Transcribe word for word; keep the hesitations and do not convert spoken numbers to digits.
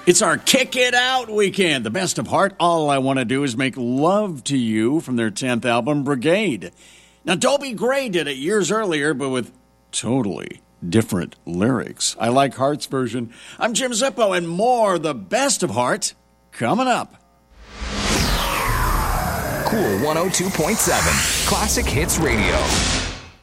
It's our Kick It Out weekend. The best of Heart, All I Want to Do Is Make Love to You from their tenth album, Brigade. Now, Dobie Gray did it years earlier, but with totally different lyrics. I like Heart's version. I'm Jim Zippo, and more The Best of Heart coming up. Cool one oh two point seven, Classic Hits Radio.